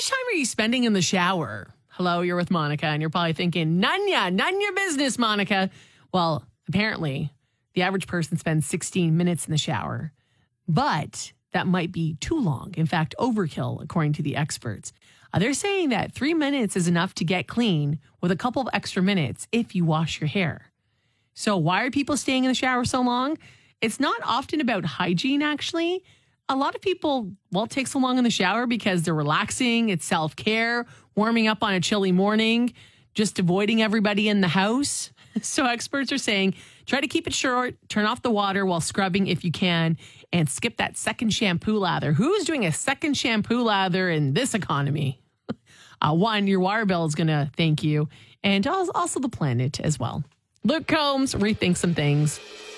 much time are you spending in the shower? Hello, you're with Monica, and you're probably thinking, none your business, Monica. Well, apparently, the average person spends 16 minutes in the shower, but that might be too long. In fact, overkill, according to the experts. They're saying that 3 minutes is enough to get clean with a couple of extra minutes if you wash your hair. So why are people staying in the shower so long? It's not often about hygiene, actually. A lot of people, take so long in the shower because they're relaxing. It's self-care, warming up on a chilly morning, just avoiding everybody in the house. So experts are saying, try to keep it short, turn off the water while scrubbing if you can, and skip that second shampoo lather. Who's doing a second shampoo lather in this economy? One, your water bill is going to thank you, and also the planet as well. Luke Combs, rethink some things.